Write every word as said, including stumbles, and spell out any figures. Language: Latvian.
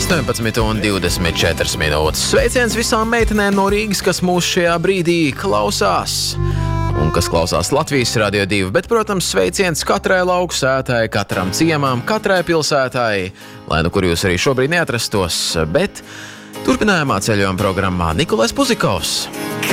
astoņpadsmit un divdesmit četras minūtes. Sveiciens visām meitenēm no Rīgas, kas mūs šajā brīdī klausās. Un kas klausās Latvijas Radio divi, bet, protams, sveiciens katrai lauksētai, katram ciemām, katrai pilsētai, lai nu kur jūs arī šobrīd neatrastos, bet turpinājumā ceļojuma programmā Nikolais Puzikovs.